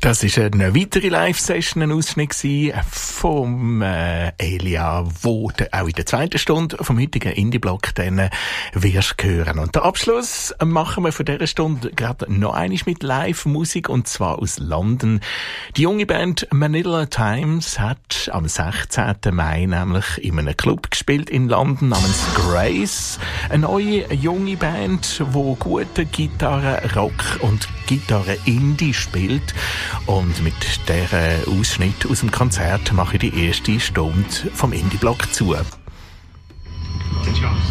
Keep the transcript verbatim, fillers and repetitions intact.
Das war eine weitere Live-Session, ein Ausschnitt vom äh, Elia, wo du auch in der zweiten Stunde vom heutigen Indie-Block dann wirst hören. Und den Abschluss machen wir von dieser Stunde gerade noch einmal mit Live-Musik, und zwar aus London. Die junge Band Manila Times hat am sechzehnten Mai nämlich in einem Club gespielt in London namens Grace. Eine neue junge Band, die gute Gitarre, Rock und Gitarre Indie spielt. Und mit dieser Ausschnitt aus dem Konzert mache ich die erste Stunde vom Indie-Block zu. Good job.